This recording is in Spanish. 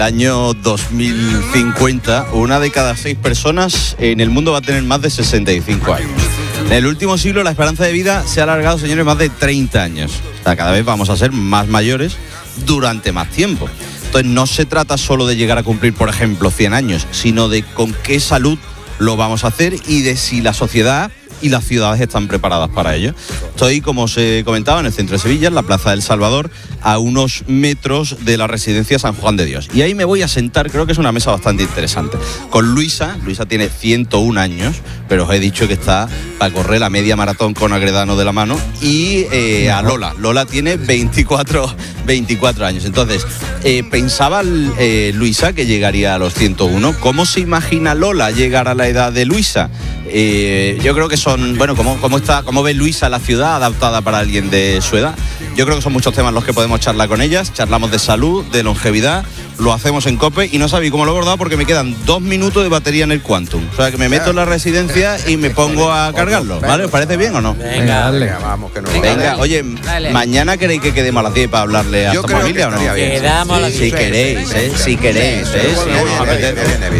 Año 2050, una de cada 6 personas en el mundo va a tener más de 65 años. En el último siglo la esperanza de vida se ha alargado, señores, más de 30 años. O sea, cada vez vamos a ser más mayores durante más tiempo. Entonces no se trata solo de llegar a cumplir, por ejemplo, 100 años, sino de con qué salud lo vamos a hacer y de si la sociedad y las ciudades están preparadas para ello. Estoy, como os he comentado, en el centro de Sevilla, en la Plaza del Salvador, a unos metros de la residencia San Juan de Dios. Y ahí me voy a sentar, creo que es una mesa bastante interesante, con Luisa. Luisa tiene 101 años, pero os he dicho que está para correr la media maratón con Agredano de la mano. Y a Lola. Lola tiene 24 años. Entonces, pensaba Luisa que llegaría a los 101. ¿Cómo se imagina Lola llegar a la edad de Luisa? Yo creo que son, bueno, ¿cómo ve Luisa la ciudad adaptada para alguien de su edad? Yo creo que son muchos temas los que podemos charlar con ellas. Charlamos de salud, de longevidad, lo hacemos en COPE y no sabéis cómo lo he abordado porque me quedan 2 minutos de batería en el Quantum. O sea, que me meto en la residencia y me pongo a cargarlo, ¿vale? ¿Os parece bien o no? Venga, vamos, que no. Venga, oye, ¿mañana queréis que quedemos a las 10 para hablarle a esta familia o no? Quedamos a las 10. Si queréis, si queréis, si nos apetece.